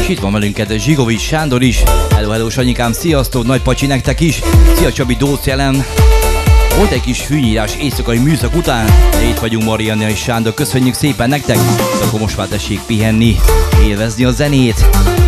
És itt van velünk Zsigovics Sándor is. Hello, hello, Sanyikám, sziasztok, nagy pacsi nektek is. Szia Csabi, Dóc jelen. Volt egy kis fűnyírás éjszakai műszak után, de itt vagyunk Marianna és Sándor, köszönjük szépen nektek. Akkor most már tessék pihenni, élvezni a zenét.